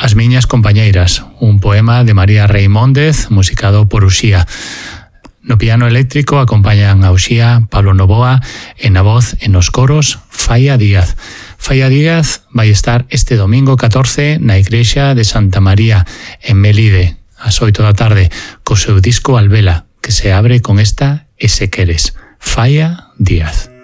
As miñas compañeiras, un poema de María Reimóndez, musicado por Uxía. No piano eléctrico acompañan a Uxía, Pablo Novoa, e na voz e nos coros, Faia Díaz. Faia Díaz vai estar este domingo 14 na igrexa de Santa María, en Melide, ás 8 da tarde, co seu disco Albela, que se abre con esta E se queres. Faia Díaz.